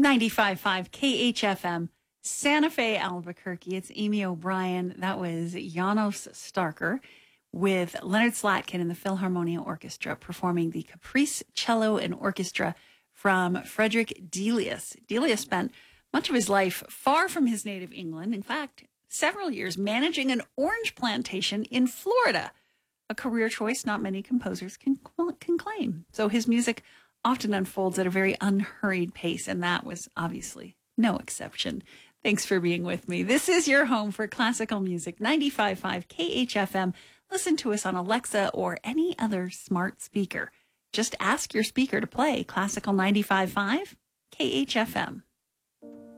95.5 KHFM, Santa Fe, Albuquerque. It's Amy O'Brien. That was Janos Starker with Leonard Slatkin and the Philharmonia Orchestra performing the Caprice Cello and Orchestra from Frederick Delius. Delius spent much of his life far from his native England. In fact, several years managing an orange plantation in Florida, a career choice not many composers can claim. So his music often unfolds at a very unhurried pace, and that was obviously no exception. Thanks for being with me. This is your home for classical music, 95.5 KHFM. Listen to us on Alexa or any other smart speaker. Just ask your speaker to play Classical 95.5 KHFM.